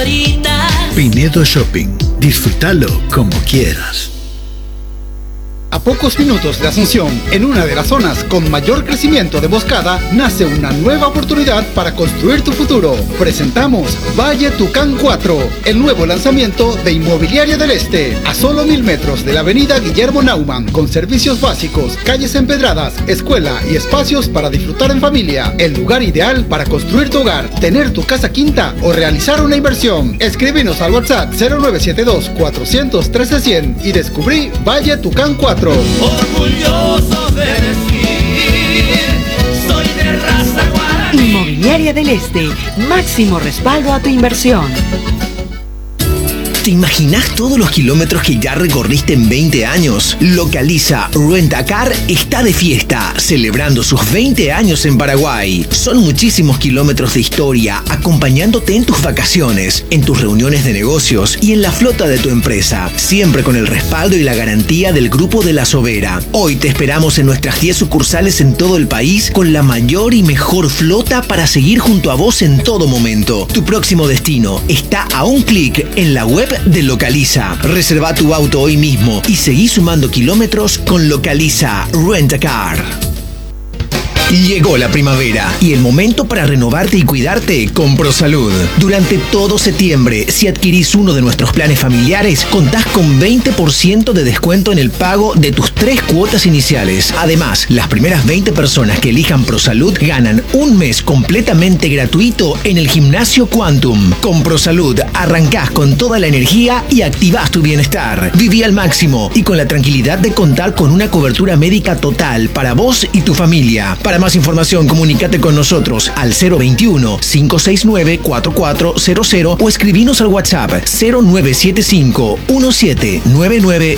favorita. Pinedo Shopping. Disfrútalo como quieras. A pocos minutos de Asunción, en una de las zonas con mayor crecimiento de Boscada, nace una nueva oportunidad para construir tu futuro. Presentamos Valle Tucán 4, el nuevo lanzamiento de Inmobiliaria del Este, a solo 1000 metros de la avenida Guillermo Naumann, con servicios básicos, calles empedradas, escuela y espacios para disfrutar en familia. El lugar ideal para construir tu hogar, tener tu casa quinta o realizar una inversión. Escríbenos al WhatsApp 0972 400 1300 y descubrí Valle Tucán 4. Orgulloso de decir, soy de raza guaraní. Inmobiliaria del Este, máximo respaldo a tu inversión. ¿Te imaginas todos los kilómetros que ya recorriste en 20 años? Localiza Rent-A-Car está de fiesta, celebrando sus 20 años en Paraguay. Son muchísimos kilómetros de historia, acompañándote en tus vacaciones, en tus reuniones de negocios y en la flota de tu empresa, siempre con el respaldo y la garantía del Grupo de la Sobera. Hoy te esperamos en nuestras 10 sucursales en todo el país, con la mayor y mejor flota para seguir junto a vos en todo momento. Tu próximo destino está a un clic en la web de Localiza. Reserva tu auto hoy mismo y seguí sumando kilómetros con Localiza Rent-A-Car. Llegó la primavera y el momento para renovarte y cuidarte con ProSalud. Durante todo septiembre, si adquirís uno de nuestros planes familiares, contás con 20% de descuento en el pago de tus 3 cuotas iniciales. Además, las primeras 20 personas que elijan ProSalud ganan un mes completamente gratuito en el gimnasio Quantum. Con ProSalud arrancás con toda la energía y activás tu bienestar. Viví al máximo y con la tranquilidad de contar con una cobertura médica total para vos y tu familia. Para más información, comunícate con nosotros al 021-569-4400 o escribinos al WhatsApp 0975-1799